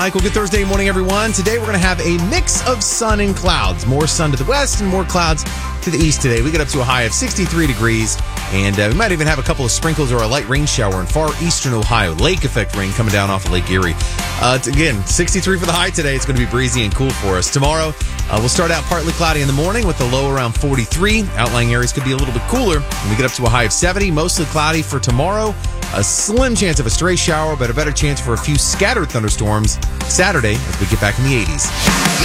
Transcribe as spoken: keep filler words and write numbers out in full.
Michael, good Thursday morning, everyone. Today we're going to have a mix of sun and clouds. More sun to the west and more clouds to the east today. We get up to a high of sixty-three degrees, and uh, we might even have a couple of sprinkles or a light rain shower in far eastern Ohio. Lake effect rain coming down off of Lake Erie. Uh, it's, again, sixty-three for the high today. It's going to be breezy and cool for us. Tomorrow, uh, we'll start out partly cloudy in the morning with the low around forty-three. Outlying areas could be a little bit cooler, and we get up to a high of seventy. Mostly cloudy for tomorrow. A slim chance of a stray shower, but a better chance for a few scattered thunderstorms Saturday as we get back in the eighties.